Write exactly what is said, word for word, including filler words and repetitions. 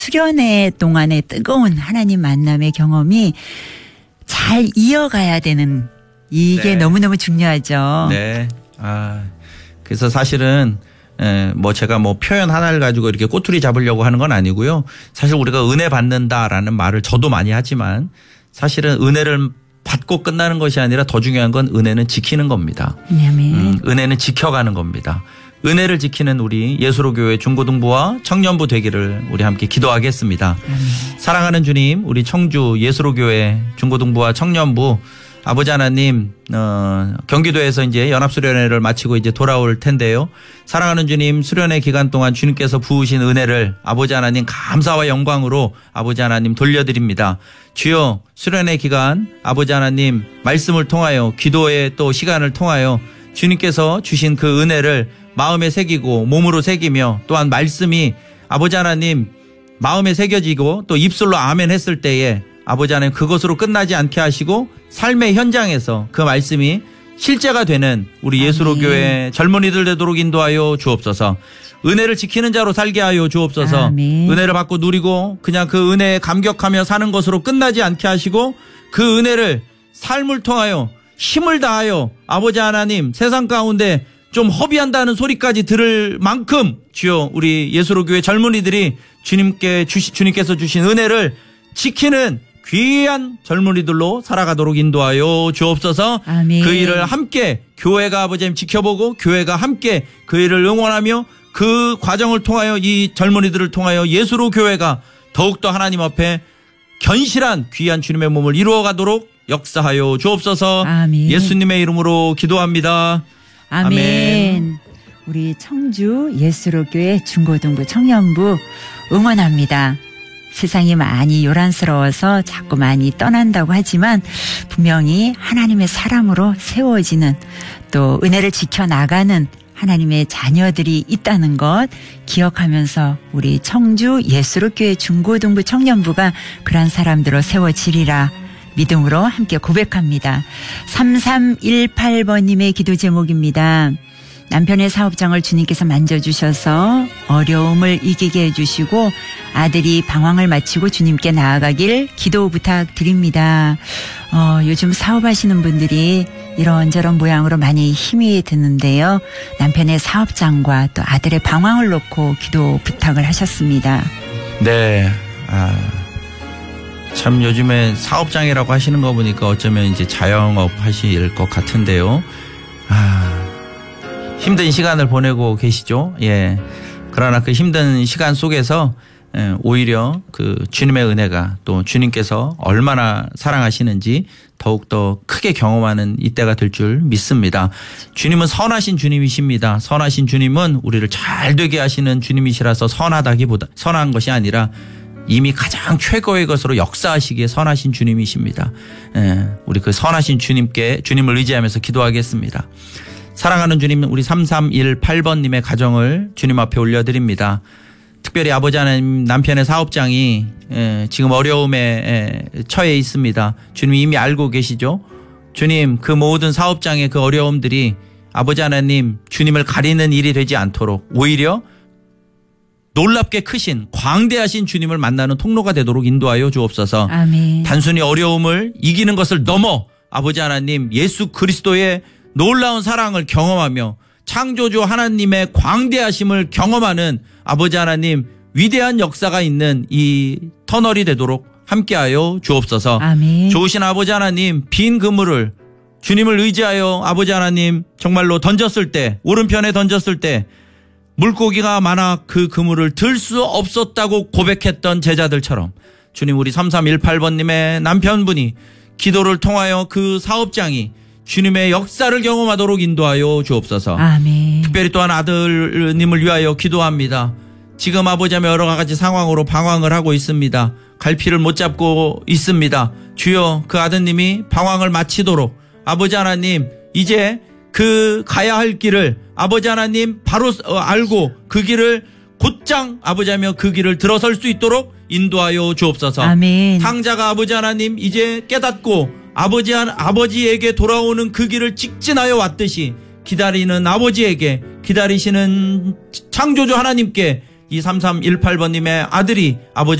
수련회 동안의 뜨거운 하나님 만남의 경험이 잘 이어가야 되는 이게 네. 너무너무 중요하죠. 네. 아, 그래서 사실은 에, 뭐 제가 뭐 표현 하나를 가지고 이렇게 꼬투리 잡으려고 하는 건 아니고요. 사실 우리가 은혜 받는다라는 말을 저도 많이 하지만 사실은 은혜를 받고 끝나는 것이 아니라 더 중요한 건 은혜는 지키는 겁니다. 음, 은혜는 지켜가는 겁니다. 은혜를 지키는 우리 예수로교회 중고등부와 청년부 되기를 우리 함께 기도하겠습니다. 아멘. 사랑하는 주님, 우리 청주 예수로교회 중고등부와 청년부 아버지 하나님, 어, 경기도에서 이제 연합수련회를 마치고 이제 돌아올 텐데요. 사랑하는 주님, 수련회 기간 동안 주님께서 부으신 은혜를 아버지 하나님 감사와 영광으로 아버지 하나님 돌려드립니다. 주여, 수련회 기간 아버지 하나님 말씀을 통하여 기도의 또 시간을 통하여 주님께서 주신 그 은혜를 마음에 새기고 몸으로 새기며 또한 말씀이 아버지 하나님 마음에 새겨지고 또 입술로 아멘 했을 때에 아버지 하나님 그것으로 끝나지 않게 하시고 삶의 현장에서 그 말씀이 실제가 되는 우리 예수로교회 젊은이들 되도록 인도하여 주옵소서. 은혜를 지키는 자로 살게 하여 주옵소서. 아멘. 은혜를 받고 누리고 그냥 그 은혜에 감격하며 사는 것으로 끝나지 않게 하시고 그 은혜를 삶을 통하여 힘을 다하여 아버지 하나님 세상 가운데 좀 허비한다는 소리까지 들을 만큼 주여 우리 예수로교회 젊은이들이 주님께 주시, 주님께서 주신 은혜를 지키는 귀한 젊은이들로 살아가도록 인도하여 주옵소서. 아멘. 그 일을 함께 교회가 아버지님 지켜보고 교회가 함께 그 일을 응원하며 그 과정을 통하여 이 젊은이들을 통하여 예수로 교회가 더욱더 하나님 앞에 견실한 귀한 주님의 몸을 이루어가도록 역사하여 주옵소서. 아멘. 예수님의 이름으로 기도합니다. 아멘. 아멘. 우리 청주 예수로교회 중고등부 청년부 응원합니다. 세상이 많이 요란스러워서 자꾸 많이 떠난다고 하지만 분명히 하나님의 사람으로 세워지는 또 은혜를 지켜나가는 하나님의 자녀들이 있다는 것 기억하면서 우리 청주 예수로교회 중고등부 청년부가 그런 사람들로 세워지리라 믿음으로 함께 고백합니다. 삼삼일팔 번님의 기도 제목입니다. 남편의 사업장을 주님께서 만져주셔서 어려움을 이기게 해주시고 아들이 방황을 마치고 주님께 나아가길 기도 부탁드립니다. 어, 요즘 사업하시는 분들이 이런저런 모양으로 많이 힘이 드는데요. 남편의 사업장과 또 아들의 방황을 놓고 기도 부탁을 하셨습니다. 네. 아, 참 요즘에 사업장이라고 하시는 거 보니까 어쩌면 이제 자영업 하실 것 같은데요. 아. 힘든 시간을 보내고 계시죠. 예. 그러나 그 힘든 시간 속에서 오히려 그 주님의 은혜가 또 주님께서 얼마나 사랑하시는지 더욱더 크게 경험하는 이때가 될 줄 믿습니다. 주님은 선하신 주님이십니다. 선하신 주님은 우리를 잘 되게 하시는 주님이시라서 선하다기보다 선한 것이 아니라 이미 가장 최고의 것으로 역사하시기에 선하신 주님이십니다. 예. 우리 그 선하신 주님께 주님을 의지하면서 기도하겠습니다. 사랑하는 주님, 우리 삼삼일팔 번님의 가정을 주님 앞에 올려드립니다. 특별히 아버지 하나님 남편의 사업장이 지금 어려움에 처해 있습니다. 주님 이미 알고 계시죠? 주님 그 모든 사업장의 그 어려움들이 아버지 하나님 주님을 가리는 일이 되지 않도록 오히려 놀랍게 크신 광대하신 주님을 만나는 통로가 되도록 인도하여 주옵소서. 아멘. 단순히 어려움을 이기는 것을 넘어 아버지 하나님 예수 그리스도의 놀라운 사랑을 경험하며 창조주 하나님의 광대하심을 경험하는 아버지 하나님 위대한 역사가 있는 이 터널이 되도록 함께하여 주옵소서. 아멘. 좋으신 아버지 하나님 빈 그물을 주님을 의지하여 아버지 하나님 정말로 던졌을 때 오른편에 던졌을 때 물고기가 많아 그 그물을 들 수 없었다고 고백했던 제자들처럼 주님 우리 삼삼일팔 번님의 남편분이 기도를 통하여 그 사업장이 주님의 역사를 경험하도록 인도하여 주옵소서. 아멘. 특별히 또한 아들님을 위하여 기도합니다. 지금 아버지의 여러 가지 상황으로 방황을 하고 있습니다. 갈피를 못 잡고 있습니다. 주여 그 아드님이 방황을 마치도록 아버지 하나님 이제 그 가야 할 길을 아버지 하나님 바로 알고 그 길을 곧장 아버지 하며 그 길을 들어설 수 있도록 인도하여 주옵소서. 아멘. 탕자가 아버지 하나님 이제 깨닫고 아버지, 아버지에게 돌아오는 그 길을 직진하여 왔듯이 기다리는 아버지에게 기다리시는 창조주 하나님께 이삼삼일팔 번님의 아들이 아버지